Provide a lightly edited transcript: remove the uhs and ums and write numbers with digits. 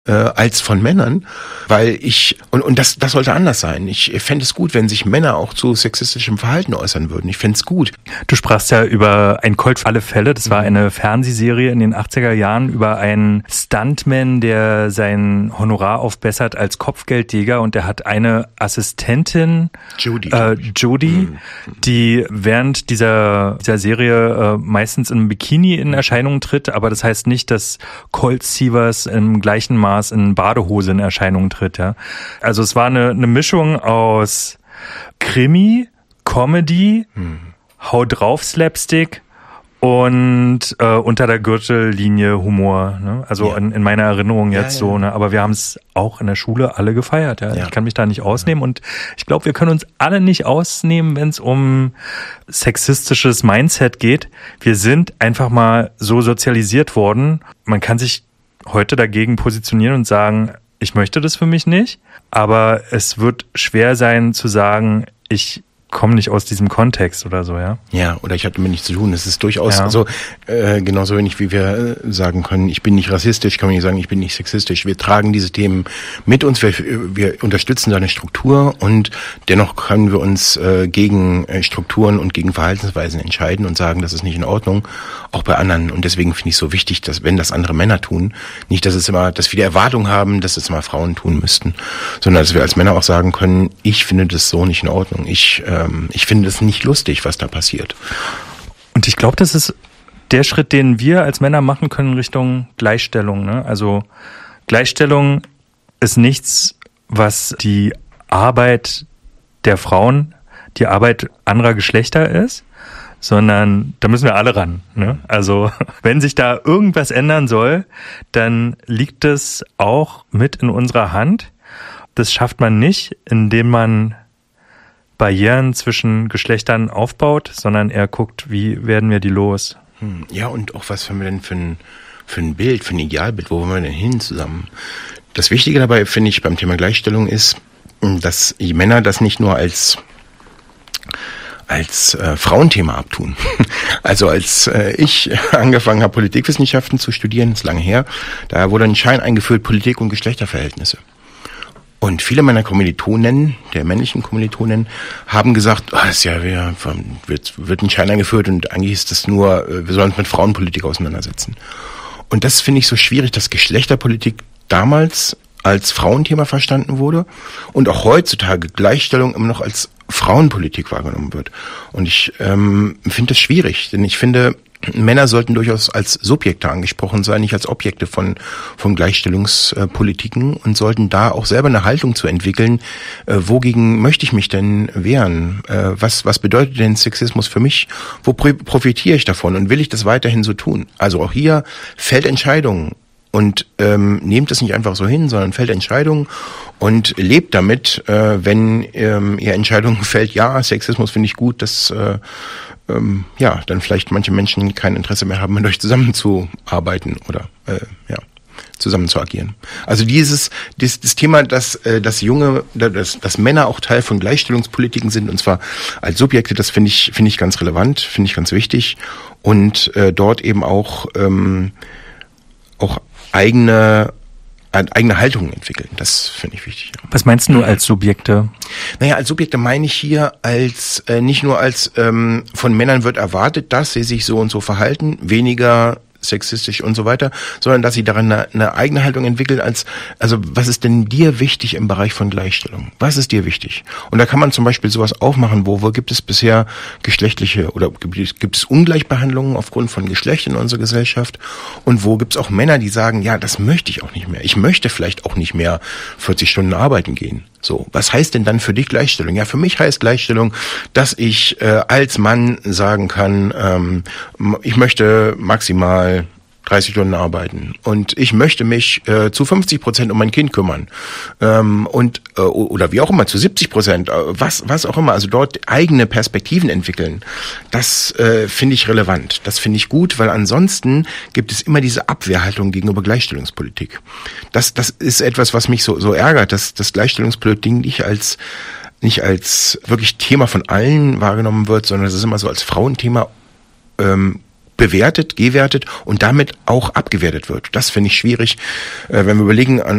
als von Männern, weil und das sollte anders sein. Ich fände es gut, wenn sich Männer auch zu sexistischem Verhalten äußern würden. Ich fände es gut. Du sprachst ja über ein Colt für alle Fälle. Das war eine Fernsehserie in den 80er Jahren über einen Stuntman, der sein Honorar aufbessert als Kopfgeldjäger, und der hat eine Assistentin, Jodie, die während dieser Serie meistens im Bikini in Erscheinung tritt, aber das heißt nicht, dass Colt Sievers im gleichen Maß in Badehose in Erscheinung tritt, ja. Also es war eine Mischung aus Krimi, Comedy, Hau drauf Slapstick und unter der Gürtellinie Humor, ne? Also in meiner Erinnerung jetzt so, ne? Aber wir haben es auch in der Schule alle gefeiert, ja. Ich kann mich da nicht ausnehmen, und ich glaube, wir können uns alle nicht ausnehmen, wenn es um sexistisches Mindset geht. Wir sind einfach mal so sozialisiert worden. Man kann sich heute dagegen positionieren und sagen, ich möchte das für mich nicht, aber es wird schwer sein zu sagen, ich komme nicht aus diesem Kontext oder so, ja? Ja, oder ich hatte damit nichts zu tun. Es ist durchaus so, genauso wenig wie wir sagen können, ich bin nicht rassistisch, kann man nicht sagen, ich bin nicht sexistisch. Wir tragen diese Themen mit uns, wir unterstützen seine Struktur, und dennoch können wir uns gegen Strukturen und gegen Verhaltensweisen entscheiden und sagen, das ist nicht in Ordnung, auch bei anderen. Und deswegen finde ich es so wichtig, dass, wenn das andere Männer tun, nicht, dass wir die Erwartung haben, dass es mal Frauen tun müssten, sondern dass wir als Männer auch sagen können, ich finde das so nicht in Ordnung. Ich finde es nicht lustig, was da passiert. Und ich glaube, das ist der Schritt, den wir als Männer machen können Richtung Gleichstellung, ne? Also Gleichstellung ist nichts, was die Arbeit der Frauen, die Arbeit anderer Geschlechter ist, sondern da müssen wir alle ran, ne? Also wenn sich da irgendwas ändern soll, dann liegt es auch mit in unserer Hand. Das schafft man nicht, indem man Barrieren zwischen Geschlechtern aufbaut, sondern er guckt, wie werden wir die los. Ja, und auch was haben wir denn für ein Bild, für ein Idealbild, wo wollen wir denn hin zusammen? Das Wichtige dabei, finde ich, beim Thema Gleichstellung ist, dass die Männer das nicht nur als Frauenthema abtun. Also als ich angefangen habe, Politikwissenschaften zu studieren, ist lange her, da wurde ein Schein eingeführt, Politik und Geschlechterverhältnisse. Und viele meiner Kommilitonen, der männlichen Kommilitonen, haben gesagt, wird ein Schein eingeführt und eigentlich ist das nur, wir sollen uns mit Frauenpolitik auseinandersetzen. Und das finde ich so schwierig, dass Geschlechterpolitik damals als Frauenthema verstanden wurde und auch heutzutage Gleichstellung immer noch als Frauenpolitik wahrgenommen wird. Und ich finde das schwierig, denn ich finde, Männer sollten durchaus als Subjekte angesprochen sein, nicht als Objekte von Gleichstellungspolitiken, und sollten da auch selber eine Haltung zu entwickeln, wogegen möchte ich mich denn wehren? Was bedeutet denn Sexismus für mich? Wo profitiere ich davon? Und will ich das weiterhin so tun? Also auch hier fällt Entscheidungen. Und nehmt es nicht einfach so hin, sondern fällt Entscheidungen und lebt damit, wenn ihr Entscheidungen fällt, ja, Sexismus finde ich gut, dass dann vielleicht manche Menschen kein Interesse mehr haben, mit euch zusammenzuarbeiten oder zusammen zu agieren. Also das Thema, dass Männer auch Teil von Gleichstellungspolitiken sind, und zwar als Subjekte, das finde ich ganz relevant, finde ich ganz wichtig, und dort eben auch eigene Haltungen entwickeln. Das finde ich wichtig. Ja. Was meinst du als Subjekte? Naja, als Subjekte meine ich hier als nicht nur als von Männern wird erwartet, dass sie sich so und so verhalten, weniger sexistisch und so weiter, sondern dass sie darin eine eigene Haltung entwickeln also was ist denn dir wichtig im Bereich von Gleichstellung? Was ist dir wichtig? Und da kann man zum Beispiel sowas aufmachen, wo gibt es bisher geschlechtliche oder gibt es Ungleichbehandlungen aufgrund von Geschlecht in unserer Gesellschaft, und wo gibt es auch Männer, die sagen, ja, das möchte ich auch nicht mehr. Ich möchte vielleicht auch nicht mehr 40 Stunden arbeiten gehen. So, was heißt denn dann für dich Gleichstellung? Ja, für mich heißt Gleichstellung, dass ich als Mann sagen kann, ich möchte maximal 30 Stunden arbeiten und ich möchte mich zu 50% um mein Kind kümmern oder wie auch immer, zu 70%, was auch immer, also dort eigene Perspektiven entwickeln. Das finde ich relevant, das finde ich gut, weil ansonsten gibt es immer diese Abwehrhaltung gegenüber Gleichstellungspolitik. Das ist etwas, was mich so ärgert, dass das Gleichstellungspolitik nicht als wirklich Thema von allen wahrgenommen wird, sondern es ist immer so als Frauenthema bewertet, gewertet und damit auch abgewertet wird. Das finde ich schwierig, wenn wir überlegen,